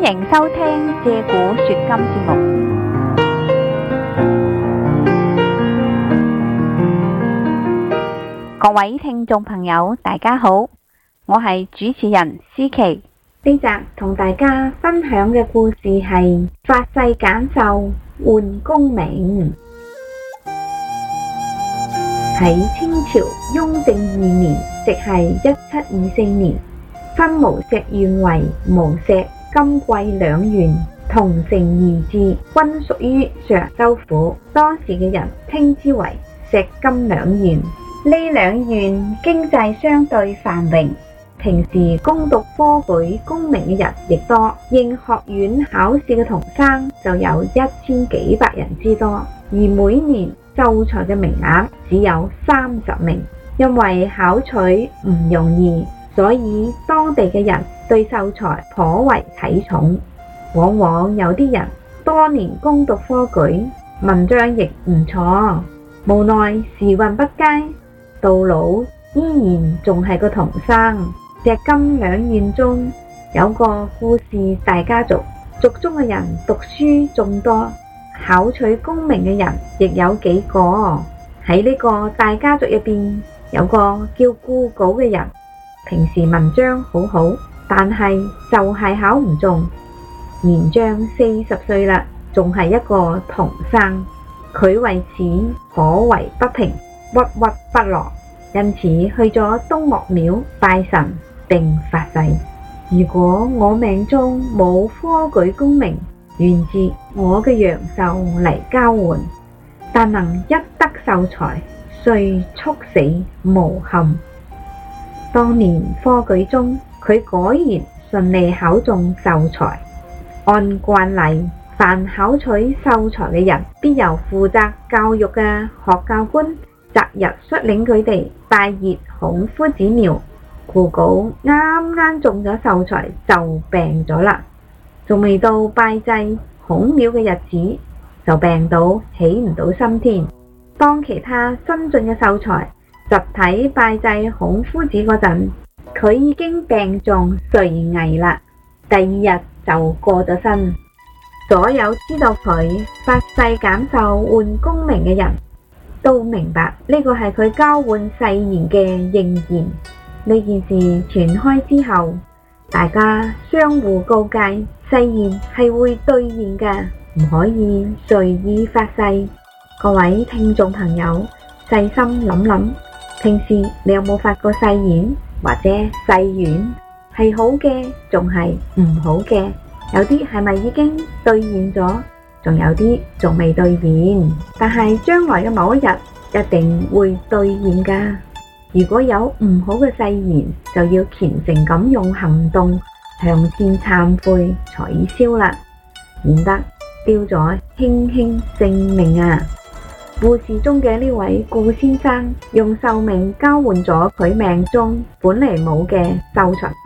迎收聽借古說今節目。各位聽眾朋友，大家好，我係主持人思琪。呢集同大家分享嘅故事係發誓減壽換功名。喺清朝雍正2年，即係1724年，分無錫縣為無錫、金貴兩縣，同城而治，均屬於常州府。當時嘅人稱之為錫金兩縣。呢兩縣經濟相對繁榮，平時攻讀科舉功名嘅人亦多，應學院考試嘅童生就有1000幾百人之多，而每年秀才嘅名額只有30名。因為考取唔容易，所以當地嘅人對秀才頗為睇重。往往有啲人多年攻讀科舉，文章亦唔錯，無奈時運不佳，到老依然仲係個童生。錫金兩縣中有個富士大家族，族中嘅人讀書眾多，考取功名嘅人亦有幾個。喺呢個大家族入邊，有個叫顧稿嘅人，平時文章好好，但係就係考唔中。年將40歲啦，仲係一個童生，佢為此頗為不平，鬱鬱不樂，因此去咗東岳廟拜神，並發誓：如果我命中冇科舉功名，願接我嘅陽壽嚟交換，但能一得秀才，遂速死無憾。當年科舉中，佢果然順利考中秀才。按慣例，凡考取秀才嘅人，必由負責教育嘅學教官擇日率領佢哋拜謁孔夫子廟。顧稿啱啱中咗秀才就病咗啦，仲未到拜祭孔廟嘅日子，就病到起唔到身添。當其他新進嘅秀才集體拜祭孔夫子嗰陣，佢已經病重垂危啦。第二日就過咗身。所有知道佢發誓減壽換功名嘅人都明白呢個係佢交換誓言嘅應驗。呢件事傳開之後，大家相互告誡，誓言係會兌現嘅，唔可以隨意發誓。各位聽眾朋友，細心諗諗，平時你有冇發過誓言或者誓願？係好嘅，仲係唔好嘅？有啲係咪已經兌現咗？仲有啲仲未兌現，但係將來嘅某一日一定會兌現㗎。如果有唔好嘅誓言，就要虔誠咁用行動向善懺悔取消啦，免得丟咗卿卿性命啊！故事中嘅呢位顧先生用壽命交換咗佢命中本嚟冇嘅秀才。